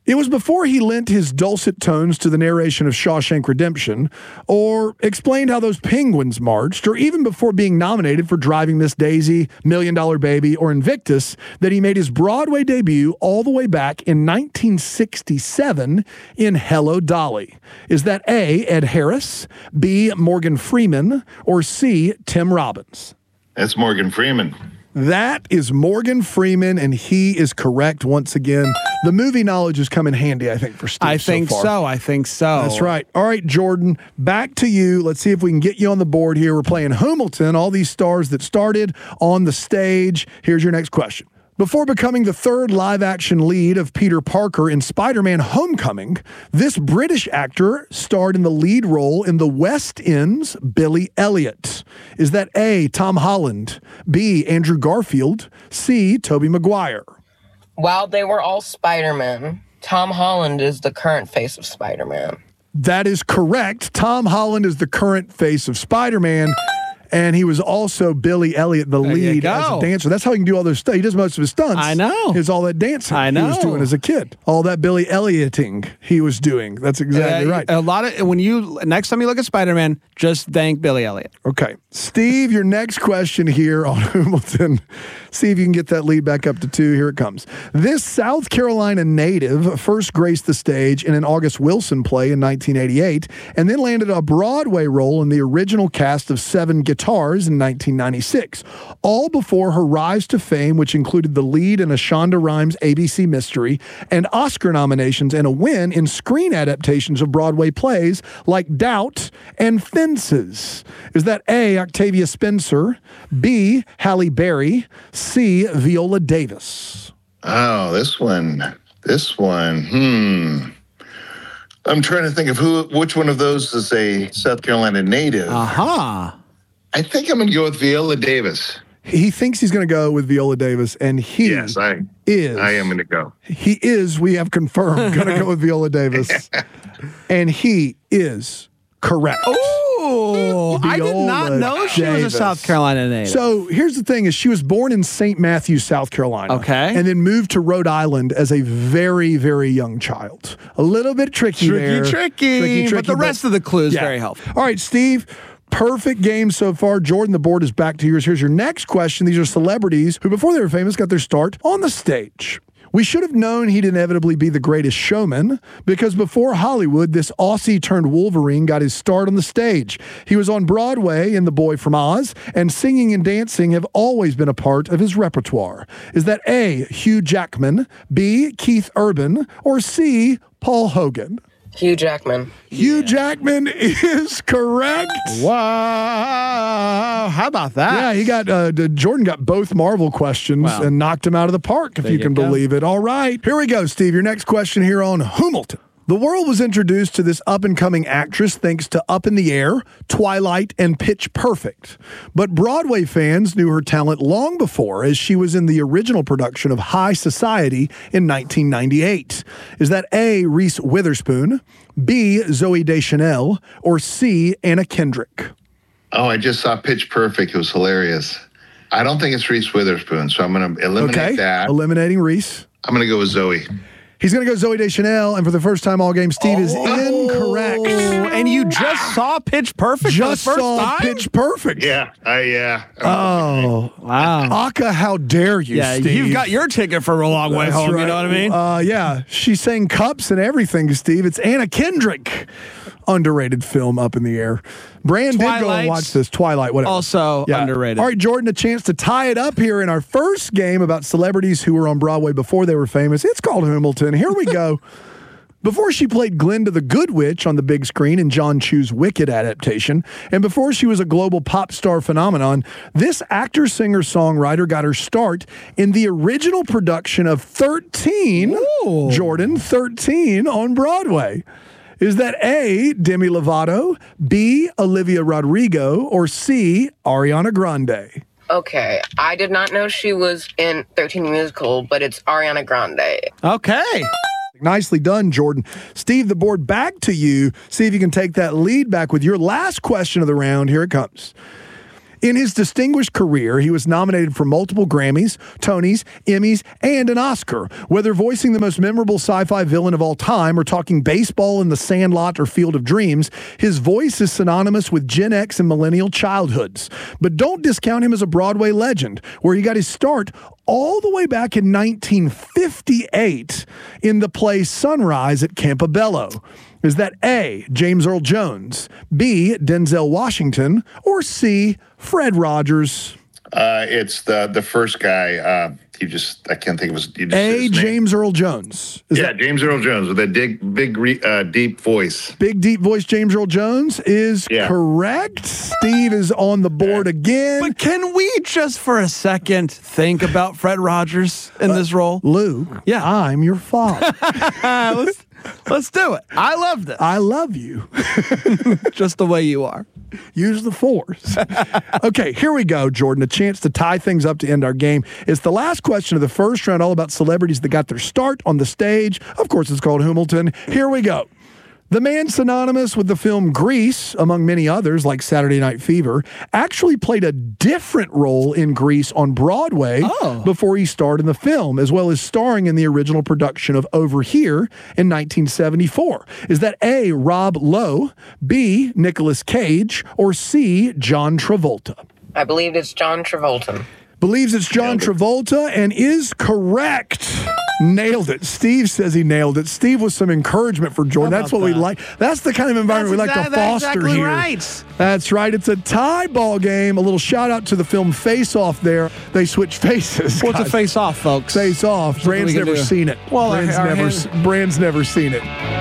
It was before he lent his dulcet tones to the narration of Shawshank Redemption, or explained how those penguins marched, or even before being nominated for Driving Miss Daisy, $1 Million Baby, or Invictus, that he made his Broadway debut all the way back in 1967 in Hello, Dolly. Is that A, Ed Harris, B, Morgan Freeman, or C, Tim Robbins? That's Morgan Freeman. That is Morgan Freeman, and he is correct once again. The movie knowledge has come in handy, I think, for Steve. I think so. That's right. All right, Jordan, back to you. Let's see if we can get you on the board here. We're playing Hamilton, all these stars that started on the stage. Here's your next question. Before becoming the third live-action lead of Peter Parker in Spider-Man Homecoming, this British actor starred in the lead role in the West End's Billy Elliot. Is that A, Tom Holland, B, Andrew Garfield, C, Tobey Maguire? While they were all Spider-Man, Tom Holland is the current face of Spider-Man. That is correct. Tom Holland is the current face of Spider-Man. And he was also Billy Elliot, the lead as a dancer. That's how he can do all those stunts. He does most of his stunts. I know. Is all that dancing I know. he was doing as a kid. All that Billy Ellioting he was doing. That's exactly right. A lot of next time you look at Spider-Man, just thank Billy Elliot. Okay. Steve, your next question here on Hamilton. See if you can get that lead back up to 2. Here it comes. This South Carolina native first graced the stage in an August Wilson play in 1988 and then landed a Broadway role in the original cast of 7 Guitars in 1996, all before her rise to fame, which included the lead in a Shonda Rhimes ABC mystery and Oscar nominations and a win in screen adaptations of Broadway plays like Doubt and Fences. Is that A, Octavia Spencer, B, Halle Berry, C, Viola Davis? Oh, this one. I'm trying to think of which one of those is a South Carolina native. Aha. I think I'm going to go with Viola Davis. He thinks he's going to go with Viola Davis, and he Yes, I am going to go. He is, we have confirmed, going to go with Viola Davis. And he is correct. Oh, I did not know she was a South Carolina native. So here's the thing: is she was born in St. Matthews, South Carolina. Okay. And then moved to Rhode Island as a very, very young child. A little bit tricky there. Tricky. But the rest of the clues very helpful. All right, Steve. Perfect game so far. Jordan, the board is back to yours. Here's your next question. These are celebrities who, before they were famous, got their start on the stage. We should have known he'd inevitably be the greatest showman because before Hollywood, this Aussie turned Wolverine got his start on the stage. He was on Broadway in The Boy from Oz, and singing and dancing have always been a part of his repertoire. Is that A, Hugh Jackman, B, Keith Urban, or C, Paul Hogan? Hugh Jackman. Hugh Jackman is correct. Wow. How about that? Yeah, he got Jordan got both Marvel questions and knocked him out of the park, if you can believe it. All right. Here we go, Steve. Your next question here on Hamilton. The world was introduced to this up-and-coming actress thanks to Up in the Air, Twilight, and Pitch Perfect. But Broadway fans knew her talent long before, as she was in the original production of High Society in 1998. Is that A, Reese Witherspoon, B, Zooey Deschanel, or C, Anna Kendrick? Oh, I just saw Pitch Perfect. It was hilarious. I don't think it's Reese Witherspoon, so I'm going to eliminate that. Eliminating Reese. I'm going to go with Zoe. He's going to go Zooey Deschanel, and for the first time all game, Steve is incorrect. And you just saw Pitch Perfect just for the first saw time? Pitch Perfect. Yeah. Oh, wow. Aka, how dare you, Steve? You've got your ticket for a long way home, right. You know what I mean? Yeah, she sang Cups and everything, Steve. It's Anna Kendrick. Underrated film, Up in the Air. Brand did go and watch this. Twilight, whatever. Also underrated. All right, Jordan, a chance to tie it up here in our first game about celebrities who were on Broadway before they were famous. It's called Hamilton. Here we go. Before she played Glinda the Good Witch on the big screen in John Chu's Wicked adaptation, and before she was a global pop star phenomenon, this actor, singer, songwriter got her start in the original production of 13, Jordan, 13 on Broadway. Is that A, Demi Lovato, B, Olivia Rodrigo, or C, Ariana Grande? Okay, I did not know she was in 13 Musical, but it's Ariana Grande. Okay. Nicely done, Jordan. Steve, the board back to you. See if you can take that lead back with your last question of the round. Here it comes. In his distinguished career, he was nominated for multiple Grammys, Tonys, Emmys, and an Oscar. Whether voicing the most memorable sci-fi villain of all time or talking baseball in The Sandlot or Field of Dreams, his voice is synonymous with Gen X and millennial childhoods. But don't discount him as a Broadway legend, where he got his start all the way back in 1958 in the play Sunrise at Campobello. Is that A, James Earl Jones, B, Denzel Washington, or C, Fred Rogers? It's the first guy. I can't think of his A, James Earl Jones. James Earl Jones with a big, deep voice. Big, deep voice James Earl Jones is correct. Steve is on the board again. But can we just for a second think about Fred Rogers in this role? Luke, I'm your father. Let's do it. I love this. I love you. Just the way you are. Use the force. Okay, here we go, Jordan. A chance to tie things up to end our game. It's the last question of the first round, all about celebrities that got their start on the stage. Of course, it's called Humilton. Here we go. The man synonymous with the film Grease, among many others like Saturday Night Fever, actually played a different role in Grease on Broadway before he starred in the film, as well as starring in the original production of Over Here in 1974. Is that A, Rob Lowe, B, Nicolas Cage, or C, John Travolta? I believe it's John Travolta. Believes it's John Travolta and is correct. Nailed it. Steve says he nailed it. Steve with some encouragement for Jordan. That's what we like. That's the kind of environment we like to foster here. Right. That's right. It's a tie ball game. A little shout out to the film Face Off there. They switch faces. What's a face off, folks? Face Off. Brand's never seen it. Well, Brand's never seen it.